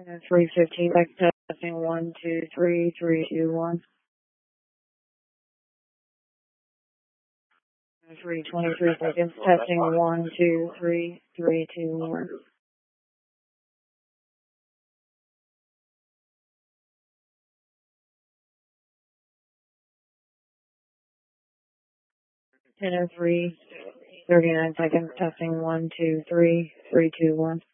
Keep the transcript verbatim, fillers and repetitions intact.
And three fifteen, back testing one, two, three, three, two, one. And three twenty-three seconds, testing one, two, three, three, two, one. ten oh three, thirty-nine seconds, testing one, two, three, three, two, one.